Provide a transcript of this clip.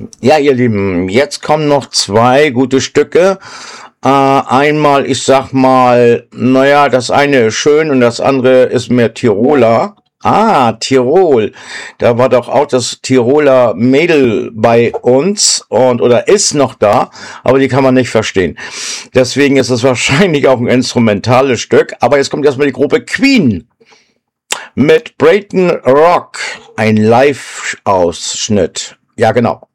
Ja, ihr Lieben, jetzt kommen noch zwei gute Stücke. Einmal, ich sag mal, naja, das eine ist schön und das andere ist mehr Tiroler. Ah, Tirol. Da war doch auch das Tiroler Mädel bei uns und oder ist noch da, aber die kann man nicht verstehen. Deswegen ist es wahrscheinlich auch ein instrumentales Stück. Aber jetzt kommt erstmal die Gruppe Queen mit Brayton Rock. Ein Live-Ausschnitt. Ja, genau.